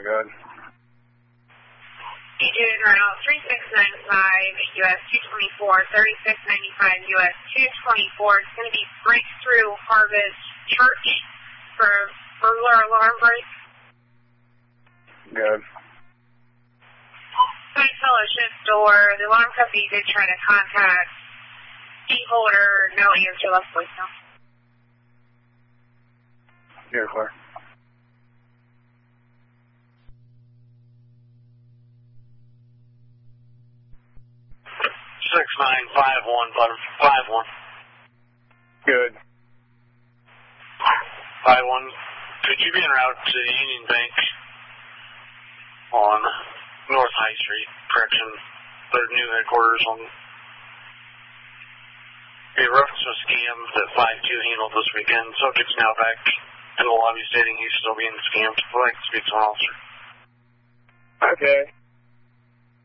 good. Agent route 3695 US 224, 3695 US 224. It's going to be Breakthrough Harvest Church for burglar alarm break. Good. Side fellowship door. The alarm company did try to contact key holder. No answer, left voicemail. You're clear. Six 951 bottom 51. Good. 51. Could you be en route to Union Bank on North High Street, correction, their new headquarters on a reference to a scam that 52 handled this weekend. Subject's now back in the lobby stating he's still being scammed. I'd like to speak to an officer. Okay.